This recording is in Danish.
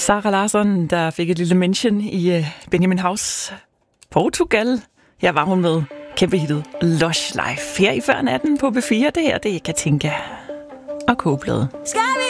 Sara Larsson, der fik et lille mention i Benjamin Haus Portugal. Her var hun med kæmpehittet Lush Life. Her i før natten på B4, det her, det er Katinka og Kogeblad. Skal